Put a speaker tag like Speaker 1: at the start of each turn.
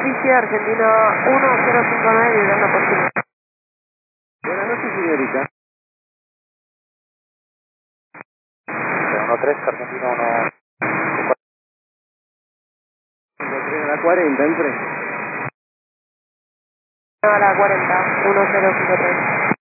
Speaker 1: superficie, Argentina 1059, vibrando por cima.
Speaker 2: Buenas noches, señorita.
Speaker 3: 13, Argentina 1.
Speaker 2: A la 40, entre.
Speaker 1: A la 40, 1053.